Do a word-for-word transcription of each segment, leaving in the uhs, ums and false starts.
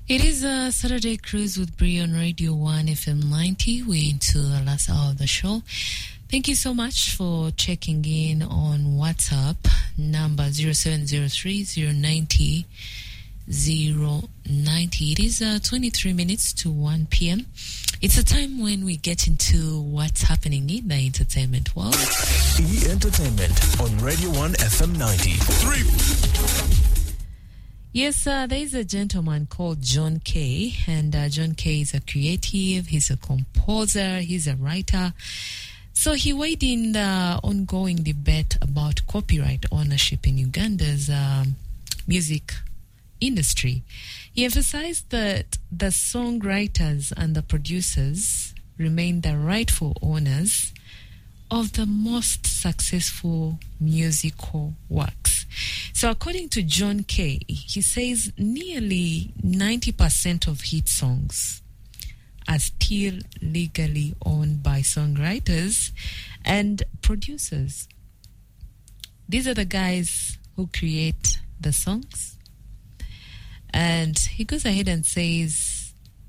It is a Saturday cruise with Bri on Radio one F M ninety. We're into the last hour of the show. Thank you so much for checking in on WhatsApp, number zero seven zero three zero nine zero zero nine zero. It is uh, twenty-three minutes to one p.m. It's a time when we get into what's happening in the entertainment world. E! Entertainment on Radio one F M ninety. Three. Yes, uh, there is a gentleman called John Kay, and uh, John Kay is a creative, he's a composer, he's a writer. So he weighed in the ongoing debate about copyright ownership in Uganda's um, music industry. He emphasized that the songwriters and the producers remain the rightful owners of the most successful musical works. So according to John Kay, he says nearly ninety percent of hit songs are still legally owned by songwriters and producers. These are the guys who create the songs. And he goes ahead and says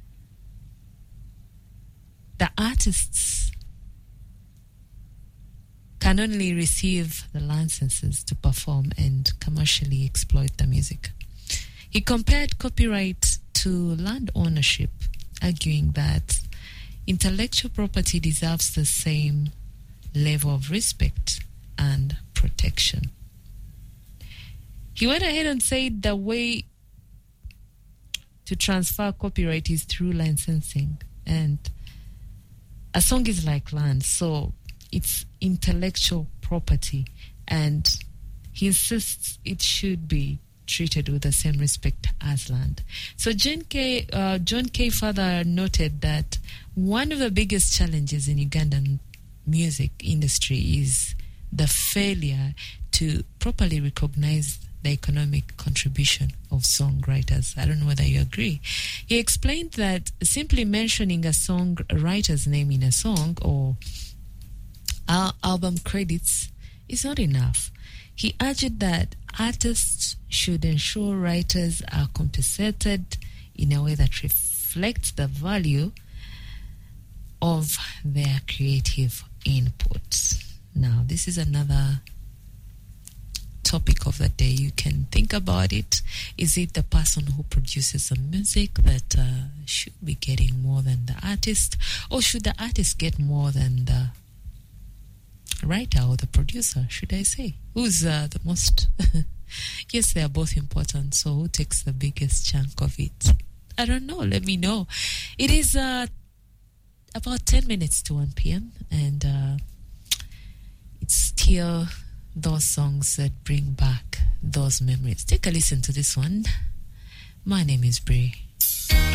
the artists can only receive the licenses to perform and commercially exploit the music. He compared copyright to land ownership, arguing that intellectual property deserves the same level of respect and protection. He went ahead and said the way to transfer copyright is through licensing, and a song is like land, so it's intellectual property, and he insists it should be treated with the same respect as land. So John Kay, uh, John Kay further noted that one of the biggest challenges in Ugandan music industry is the failure to properly recognize the economic contribution of songwriters. I don't know whether you agree. He explained that simply mentioning a songwriter's name in a song or our album credits is not enough. He urged that artists should ensure writers are compensated in a way that reflects the value of their creative inputs. Now, this is another topic of the day. You can think about it. Is it the person who produces the music that uh, should be getting more than the artist, or should the artist get more than the writer or the producer, should I say? Who's uh, the most? Yes, they are both important. So who takes the biggest chunk of it? I don't know. Let me know. It is uh, about ten minutes to one p.m. and uh, it's still those songs that bring back those memories. Take a listen to this one. My name is Bri.